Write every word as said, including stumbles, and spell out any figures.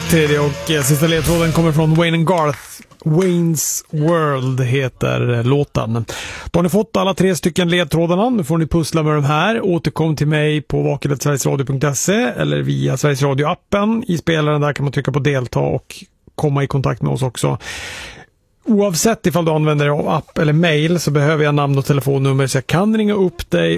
Tredje och eh, sista ledtråden kommer från Wayne and Garth. Wayne's World heter låten. Då har ni fått alla tre stycken ledtrådarna. Nu får ni pussla med de här. Återkom till mig på vakelet sverigesradio punkt se eller via Sveriges Radio-appen. I spelaren där kan man trycka på delta och komma i kontakt med oss också. Oavsett ifall du använder app eller mail så behöver jag namn och telefonnummer så jag kan ringa upp dig